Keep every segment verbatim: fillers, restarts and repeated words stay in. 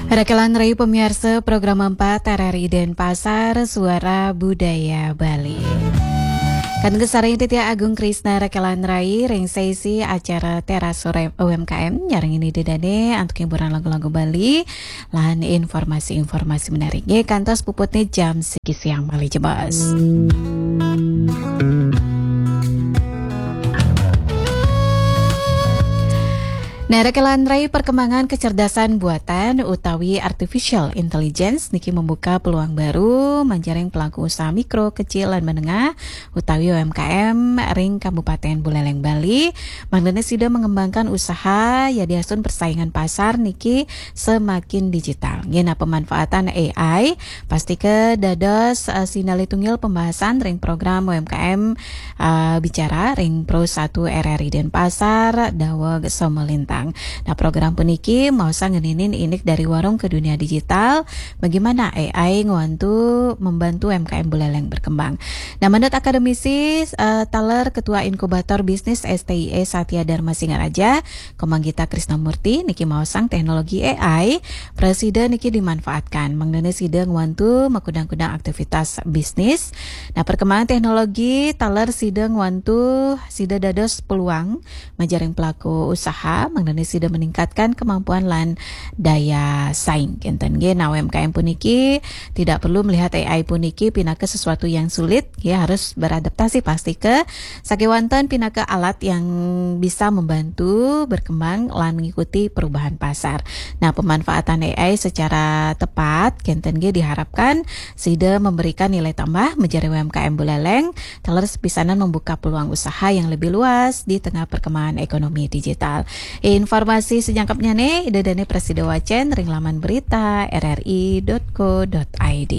Rekelan Rayu pemirsa program empat R R I Denpasar Suara Budaya Bali. Kan kesarang Titia Agung Krisna Rekelan Rai ring sesi acara teras sore U M K M nyarang ini didane untuk hiburan lagu-lagu Bali lahan informasi-informasi menariknya kantos puputnya jam segi siang Bali jebas. Nah, Rekelan Rai perkembangan kecerdasan buatan utawi artificial intelligence niki membuka peluang baru menjaring pelaku usaha mikro, kecil, dan menengah utawi U M K M ring Kabupaten Buleleng Bali. Mangdene sida mengembangkan usaha ya diasun persaingan pasar niki semakin digital. Ngena pemanfaatan A I pasti ke dados uh, sinali tunggil pembahasan ring program U M K M uh, bicara ring Pro satu R R I Denpasar Daweg Somelintang. Nah, program puniki mau ngeninin inik dari warung ke dunia digital, bagaimana A I ngewantu membantu U M K M Buleleng berkembang. Nah, menurut akademisi uh, Taler Ketua Inkubator Bisnis S T I E Satya Dharma Singaraja, Komanggita Krisnamurti niki mau sang teknologi A I presiden niki dimanfaatkan mangdene sida ngewantu makudang-kudang aktivitas bisnis. Nah, perkembangan teknologi Taler sida ngewantu sida dados peluang majaring pelaku usaha mangdene sida meningkatkan kemampuan lan daya saing kenten ge. Nah, U M K M puniki tidak perlu melihat A I puniki pinaka sesuatu yang sulit, ya harus beradaptasi pasti ke sakewanten pinaka alat yang bisa membantu berkembang lan mengikuti perubahan pasar. Nah, pemanfaatan A I secara tepat kenten ge diharapkan sida memberikan nilai tambah menjadi U M K M Buleleng teler sepisanan membuka peluang usaha yang lebih luas di tengah perkembangan ekonomi digital. Informasi sejangkapnya nih dadane Presiden Wacen ring laman berita r r i dot co dot i d.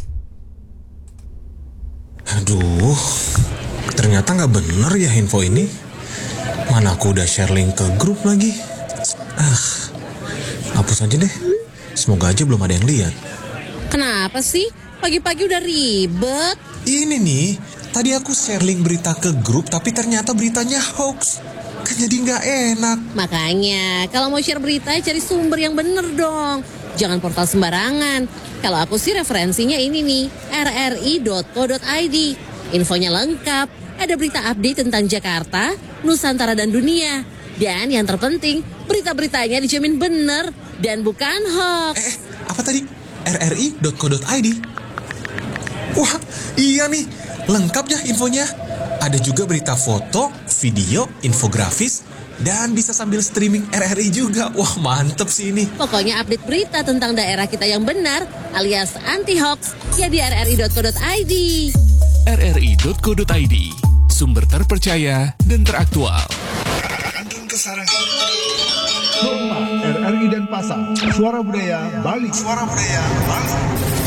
Aduh, ternyata nggak bener ya info ini. Mana aku udah share link ke grup lagi. Ah, hapus aja deh. Semoga aja belum ada yang lihat. Kenapa sih? Pagi-pagi udah ribet. Ini nih, tadi aku share link berita ke grup tapi ternyata beritanya hoax. Kan jadi nggak enak. Makanya kalau mau share berita cari sumber yang bener dong. Jangan portal sembarangan. Kalau aku sih referensinya ini nih, r r i dot co dot i d. Infonya lengkap, ada berita update tentang Jakarta, Nusantara dan dunia. Dan yang terpenting, berita-beritanya dijamin bener dan bukan hoax. Eh, apa tadi? r r i dot co dot i d. Wah, iya nih, lengkap ya infonya. Ada juga berita foto, video, infografis, dan bisa sambil streaming R R I juga. Wah, mantep sih ini. Pokoknya update berita tentang daerah kita yang benar alias anti-hoax ya di r r i dot co dot i d. r r i dot co dot i d, sumber terpercaya dan teraktual. Agung Kesarang R R I Denpasar Suara Budaya Bali Suara Budaya Bali